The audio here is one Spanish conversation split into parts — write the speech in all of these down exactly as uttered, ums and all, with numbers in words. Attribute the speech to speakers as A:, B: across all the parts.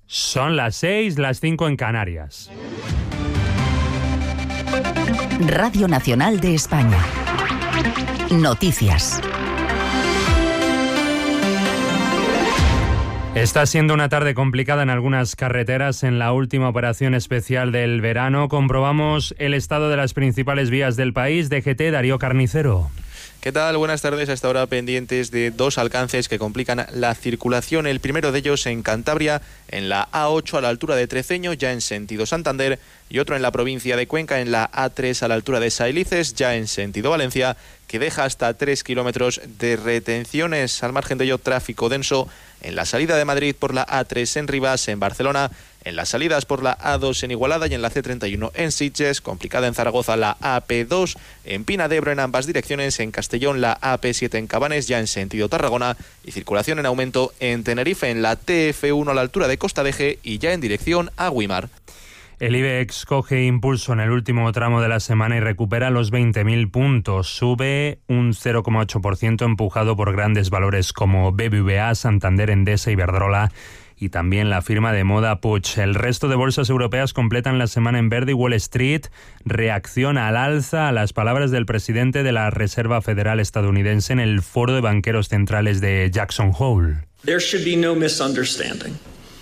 A: Son las seis, las cinco en Canarias.
B: Radio Nacional de España. Noticias.
A: Está siendo una tarde complicada en algunas carreteras. En la última operación especial del verano comprobamos el estado de las principales vías del país. D G T, Darío Carnicero.
C: ¿Qué tal? Buenas tardes. Hasta ahora pendientes de dos alcances que complican la circulación. El primero de ellos en Cantabria, en la A ocho a la altura de Treceño, ya en sentido Santander, y otro en la provincia de Cuenca, en la A tres a la altura de Sailices, ya en sentido Valencia, que deja hasta tres kilómetros de retenciones. Al margen de ello, tráfico denso en la salida de Madrid por la A tres en Rivas, en Barcelona, en las salidas por la A dos en Igualada y en la C treinta y uno en Sitges, complicada en Zaragoza la A P dos, en Pina de Ebro en ambas direcciones, en Castellón la A P siete en Cabanes, ya en sentido Tarragona, y circulación en aumento en Tenerife en la T F uno a la altura de Costa de Eje y ya en dirección a Güímar.
A: El IBEX coge impulso en el último tramo de la semana y recupera los veinte mil puntos. Sube un cero coma ocho por ciento empujado por grandes valores como B B V A, Santander, Endesa, Iberdrola y también la firma de moda Puig. El resto de bolsas europeas completan la semana en verde y Wall Street reacciona al alza a las palabras del presidente de la Reserva Federal estadounidense en el foro de banqueros centrales de Jackson Hole.
D: There should be no misunderstanding.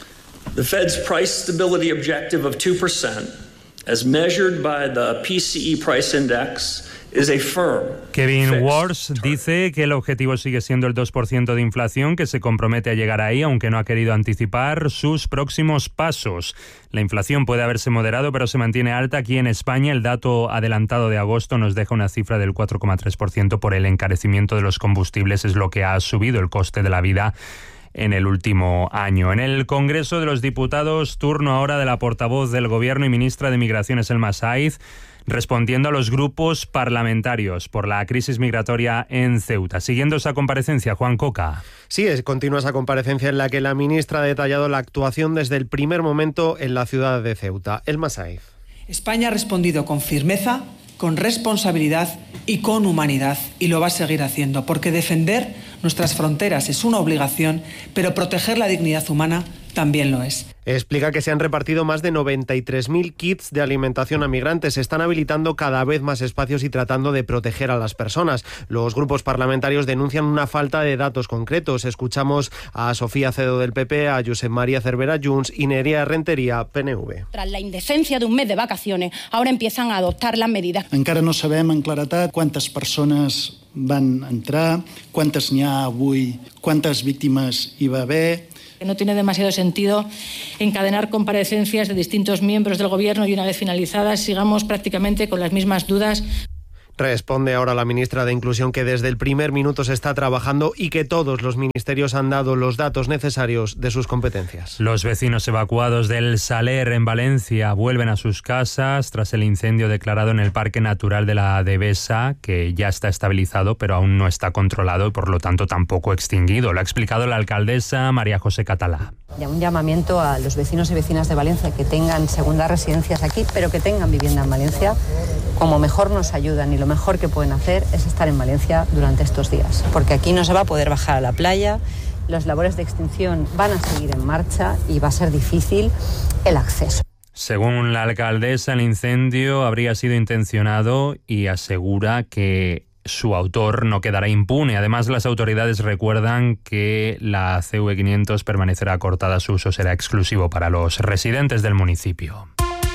D: The Fed's price stability objective of two percent, as measured by the P C E price index, is a firm.
A: Kevin Warsh dice que el objetivo sigue siendo el dos por ciento de inflación, que se compromete a llegar ahí, aunque no ha querido anticipar sus próximos pasos. La inflación puede haberse moderado, pero se mantiene alta. Aquí en España, el dato adelantado de agosto nos deja una cifra del cuatro coma tres por ciento por el encarecimiento de los combustibles. Es lo que ha subido el coste de la vida en el último año. En el Congreso de los Diputados, turno ahora de la portavoz del Gobierno y ministra de Migraciones, Elma Saiz, respondiendo a los grupos parlamentarios por la crisis migratoria en Ceuta. Siguiendo esa comparecencia, Juan Coca.
E: Sí, es continua esa comparecencia en la que la ministra ha detallado la actuación desde el primer momento en la ciudad de Ceuta. Elma Saiz.
F: España ha respondido con firmeza, con responsabilidad y con humanidad, y lo va a seguir haciendo, porque defender nuestras fronteras es una obligación, pero proteger la dignidad humana también lo es.
E: Explica que se han repartido más de noventa y tres mil kits de alimentación a migrantes. Se están habilitando cada vez más espacios y tratando de proteger a las personas. Los grupos parlamentarios denuncian una falta de datos concretos. Escuchamos a Sofía Cedo del P P, a Josep María Cervera Junts y Nerea Rentería, P N V.
G: Tras la indecencia de un mes de vacaciones, ahora empiezan a adoptar las medidas.
H: Encara no sabem en claretat quantes persones van entrar, quantes n'hi ha avui, quantes víctimes hi va haver.
I: No tiene demasiado sentido encadenar comparecencias de distintos miembros del Gobierno y una vez finalizadas sigamos prácticamente con las mismas dudas.
E: Responde ahora la ministra de Inclusión que desde el primer minuto se está trabajando y que todos los ministerios han dado los datos necesarios de sus competencias.
A: Los vecinos evacuados del Saler en Valencia vuelven a sus casas tras el incendio declarado en el Parque Natural de la Devesa, que ya está estabilizado pero aún no está controlado y por lo tanto tampoco extinguido. Lo ha explicado la alcaldesa María José Catalá.
J: Ya un llamamiento a los vecinos y vecinas de Valencia que tengan segundas residencias aquí, pero que tengan vivienda en Valencia, como mejor nos ayudan y lo mejor que pueden hacer es estar en Valencia durante estos días, porque aquí no se va a poder bajar a la playa, las labores de extinción van a seguir en marcha y va a ser difícil el acceso.
A: Según la alcaldesa, el incendio habría sido intencionado y asegura que su autor no quedará impune. Además, las autoridades recuerdan que la C V quinientos permanecerá cortada, su uso será exclusivo para los residentes del municipio.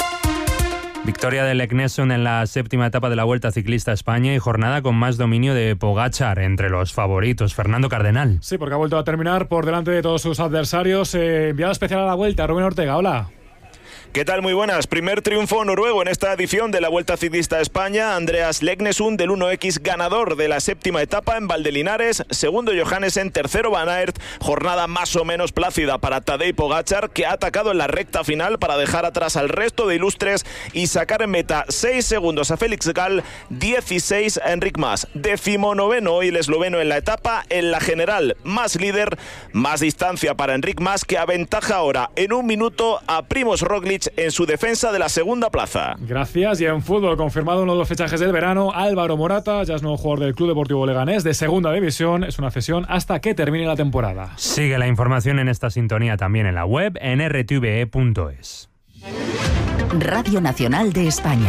A: Victoria del Eknesson en la séptima etapa de la Vuelta Ciclista a España y jornada con más dominio de Pogačar entre los favoritos. Fernando Cardenal.
K: Sí, porque ha vuelto a terminar por delante de todos sus adversarios. Eh, enviado especial a la Vuelta, Rubén Ortega, hola.
L: ¿Qué tal? Muy buenas. Primer triunfo noruego en esta edición de la Vuelta Ciclista a España. Andreas Leknesund del uno equis, ganador de la séptima etapa en Valdelinares. Segundo Johannesen, tercero Van Aert. Jornada más o menos plácida para Tadej Pogačar, que ha atacado en la recta final para dejar atrás al resto de ilustres y sacar en meta seis segundos a Félix Gall, dieciséis a Enric Mas. Decimonoveno hoy el esloveno en la etapa. En la general, más líder, más distancia para Enric Mas, que aventaja ahora en un minuto a Primož Roglič Modric en su defensa de la segunda plaza.
K: Gracias. Y en fútbol, confirmado uno de los fichajes del verano, Álvaro Morata, ya es nuevo jugador del Club Deportivo Leganés de segunda división. Es una cesión hasta que termine la temporada.
A: Sigue la información en esta sintonía también en la web en r t v e punto es.
B: Radio Nacional de España.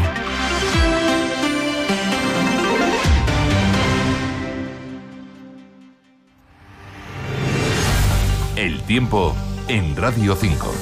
M: El tiempo en Radio cinco.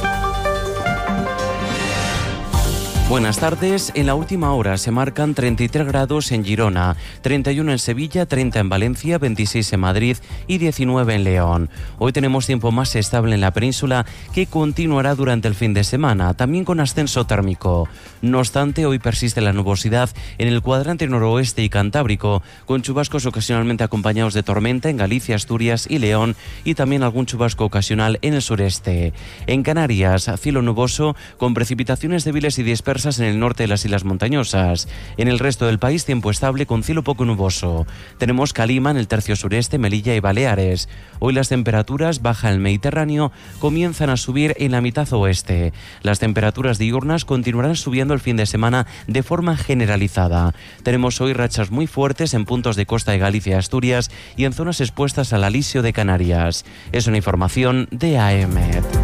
N: Buenas tardes. En la última hora se marcan treinta y tres grados en Girona, treinta y uno en Sevilla, treinta en Valencia, veintiséis en Madrid y diecinueve en León. Hoy tenemos tiempo más estable en la península que continuará durante el fin de semana, también con ascenso térmico. No obstante, hoy persiste la nubosidad en el cuadrante noroeste y cantábrico, con chubascos ocasionalmente acompañados de tormenta en Galicia, Asturias y León, y también algún chubasco ocasional en el sureste. En Canarias, cielo nuboso con precipitaciones débiles y dispersas en el norte de las islas montañosas. En el resto del país, tiempo estable con cielo poco nuboso. Tenemos calima en el tercio sureste, Melilla y Baleares. Hoy las temperaturas, baja el Mediterráneo, comienzan a subir en la mitad oeste. Las temperaturas diurnas continuarán subiendo el fin de semana de forma generalizada. Tenemos hoy rachas muy fuertes en puntos de costa de Galicia y Asturias y en zonas expuestas al alisio de Canarias. Es una información de A E M E T.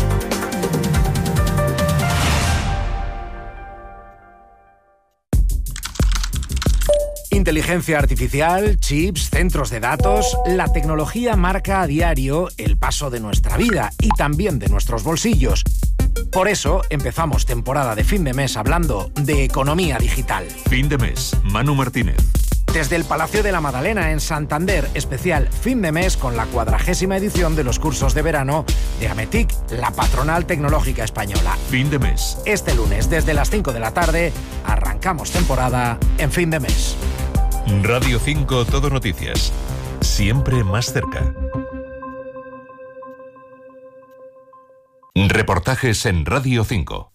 O: Inteligencia artificial, chips, centros de datos, la tecnología marca a diario el paso de nuestra vida y también de nuestros bolsillos. Por eso empezamos temporada de fin de mes hablando de economía digital.
M: Fin de mes, Manu Martínez.
O: Desde el Palacio de la Madalena en Santander, especial fin de mes con la cuadragésima edición de los cursos de verano de Ametic, la patronal tecnológica española.
M: Fin de mes.
O: Este lunes, desde las cinco de la tarde, arrancamos temporada en fin de mes.
M: Radio cinco Todo Noticias. Siempre más cerca. Reportajes en Radio cinco.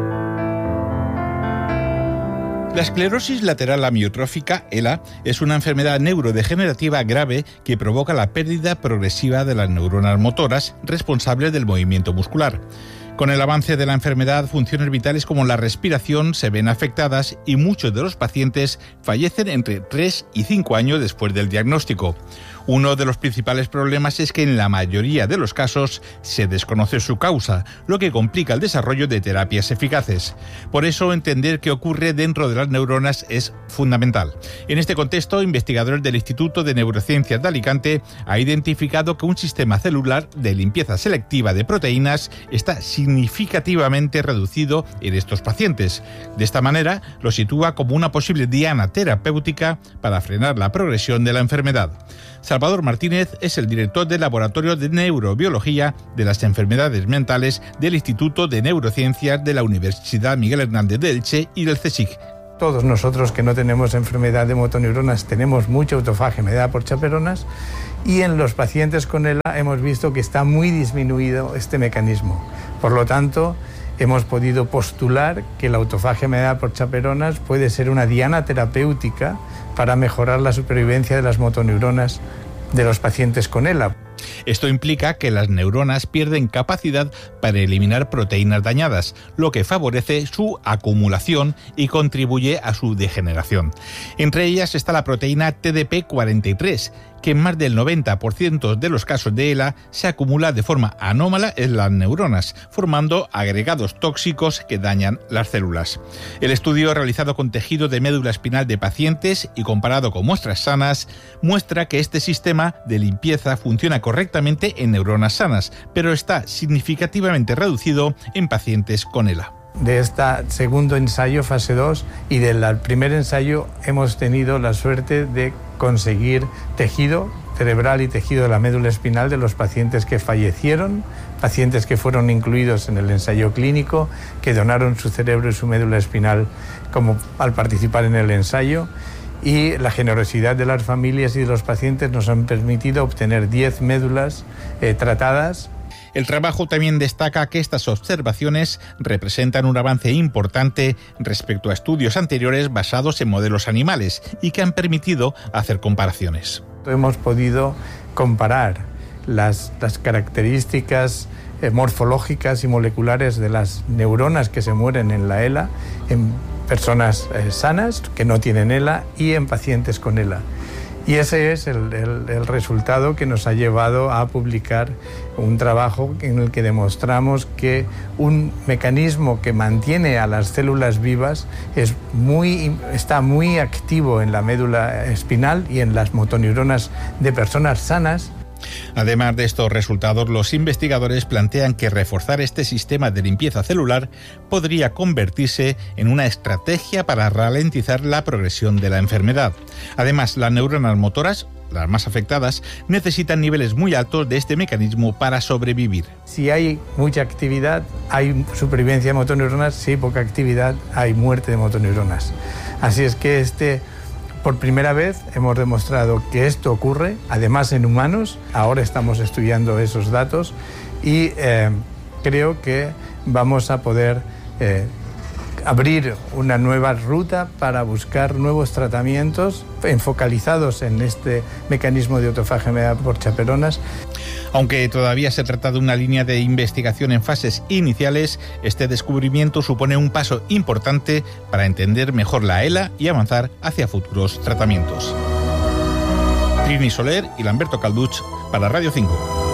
P: La esclerosis lateral amiotrófica, E L A, es una enfermedad neurodegenerativa grave que provoca la pérdida progresiva de las neuronas motoras responsables del movimiento muscular. Con el avance de la enfermedad, funciones vitales como la respiración se ven afectadas y muchos de los pacientes fallecen entre tres y cinco años después del diagnóstico. Uno de los principales problemas es que en la mayoría de los casos se desconoce su causa, lo que complica el desarrollo de terapias eficaces. Por eso, entender qué ocurre dentro de las neuronas es fundamental. En este contexto, investigadores del Instituto de Neurociencias de Alicante han identificado que un sistema celular de limpieza selectiva de proteínas está significativamente reducido en estos pacientes. De esta manera, lo sitúa como una posible diana terapéutica para frenar la progresión de la enfermedad. Salvador Martínez es el director del Laboratorio de Neurobiología de las Enfermedades Mentales del Instituto de Neurociencias de la Universidad Miguel Hernández de Elche y del CSIC.
Q: Todos nosotros que no tenemos enfermedad de motoneuronas tenemos mucha autofagia mediada por chaperonas y en los pacientes con E L A hemos visto que está muy disminuido este mecanismo. Por lo tanto, hemos podido postular que la autofagia mediada por chaperonas puede ser una diana terapéutica para mejorar la supervivencia de las motoneuronas de los pacientes con E L A.
P: Esto implica que las neuronas pierden capacidad para eliminar proteínas dañadas, lo que favorece su acumulación y contribuye a su degeneración. Entre ellas está la proteína T D P cuarenta y tres, que en más del noventa por ciento de los casos de E L A se acumula de forma anómala en las neuronas, formando agregados tóxicos que dañan las células. El estudio realizado con tejido de médula espinal de pacientes y comparado con muestras sanas muestra que este sistema de limpieza funciona correctamente en neuronas sanas, pero está significativamente reducido en pacientes con E L A.
Q: De este segundo ensayo, fase dos, y del primer ensayo hemos tenido la suerte de conseguir tejido cerebral y tejido de la médula espinal de los pacientes que fallecieron, pacientes que fueron incluidos en el ensayo clínico, que donaron su cerebro y su médula espinal como al participar en el ensayo, y la generosidad de las familias y de los pacientes nos han permitido obtener diez médulas eh, tratadas.
P: El trabajo también destaca que estas observaciones representan un avance importante respecto a estudios anteriores basados en modelos animales y que han permitido hacer comparaciones.
Q: Hemos podido comparar las, las características eh, morfológicas y moleculares de las neuronas que se mueren en la ELA, en personas eh, sanas que no tienen ELA y en pacientes con ELA. Y ese es el, el, el resultado que nos ha llevado a publicar un trabajo en el que demostramos que un mecanismo que mantiene a las células vivas es muy, está muy activo en la médula espinal y en las motoneuronas de personas sanas.
P: Además de estos resultados, los investigadores plantean que reforzar este sistema de limpieza celular podría convertirse en una estrategia para ralentizar la progresión de la enfermedad. Además, las neuronas motoras, las más afectadas, necesitan niveles muy altos de este mecanismo para sobrevivir.
Q: Si hay mucha actividad, hay supervivencia de motoneuronas. Si hay poca actividad, hay muerte de motoneuronas. Así es que este... Por primera vez hemos demostrado que esto ocurre, además en humanos. Ahora estamos estudiando esos datos y eh, creo que vamos a poder eh, abrir una nueva ruta para buscar nuevos tratamientos enfocalizados en este mecanismo de autofagia mediada por chaperonas.
P: Aunque todavía se trata de una línea de investigación en fases iniciales, este descubrimiento supone un paso importante para entender mejor la ELA y avanzar hacia futuros tratamientos. Trini Soler y Lamberto Calduch para Radio cinco.